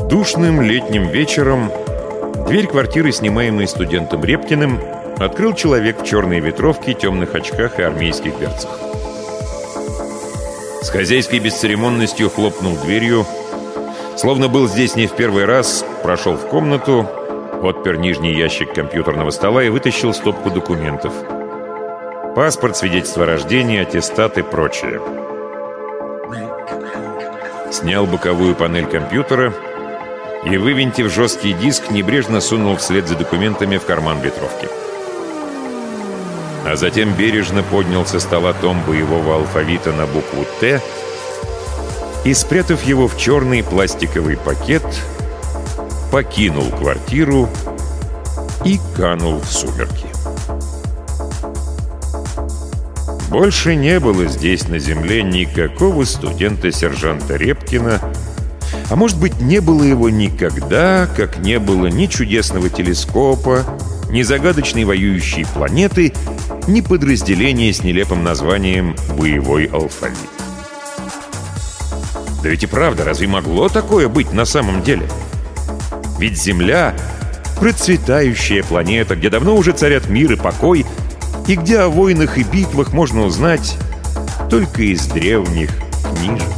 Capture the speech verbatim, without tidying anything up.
Душным летним вечером дверь квартиры, снимаемой студентом Репкиным, открыл человек в черной ветровке, темных очках и армейских берцах. С хозяйской бесцеремонностью хлопнул дверью, словно был здесь не в первый раз, прошел в комнату, отпер нижний ящик компьютерного стола и вытащил стопку документов. Паспорт, свидетельство о рождении, аттестат и прочее. Снял боковую панель компьютера и, вывинтив жесткий диск, небрежно сунул вслед за документами в карман ветровки. А затем бережно поднял со стола том боевого алфавита на букву «Т» и, спрятав его в черный пластиковый пакет, покинул квартиру и канул в сумерки. Больше не было здесь на земле никакого студента-сержанта Репкина, а может быть, не было его никогда, как не было ни чудесного телескопа, ни загадочной воюющей планеты, ни подразделения с нелепым названием «Боевой алфавит». Да ведь и правда, разве могло такое быть на самом деле? Ведь Земля — процветающая планета, где давно уже царят мир и покой, и где о войнах и битвах можно узнать только из древних книжек.